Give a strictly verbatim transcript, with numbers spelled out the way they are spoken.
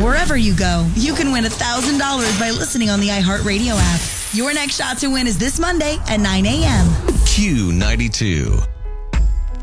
Wherever you go, you can win one thousand dollars by listening on the iHeartRadio app. Your next shot to win is this Monday at nine a.m. Q ninety-two.